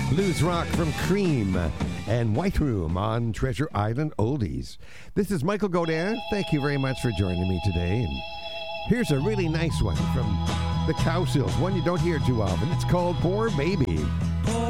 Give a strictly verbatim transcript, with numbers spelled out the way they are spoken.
Blues rock from Cream and White Room on Treasure Island Oldies. This is Michael Godin. Thank you very much for joining me today. And here's a really nice one from the Cowsills, one you don't hear too often. It's called Poor Baby.